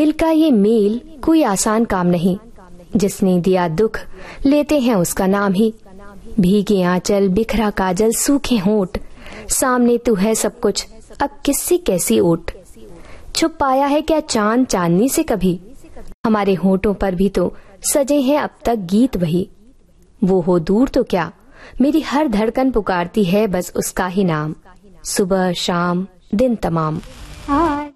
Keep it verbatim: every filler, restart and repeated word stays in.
दिल का ये मेल कोई आसान काम नहीं, जिसने दिया दुख लेते हैं उसका नाम ही। भीगे आंचल, बिखरा काजल, सूखे होंठ, सामने तू है सब कुछ, अब किससे कैसी ओट। छुप पाया है क्या चांद चांदनी से कभी, हमारे होठों पर भी तो सजे हैं अब तक गीत वही। वो हो दूर तो क्या, मेरी हर धड़कन पुकारती है बस उसका ही नाम, सुबह शाम दिन तमाम। हाय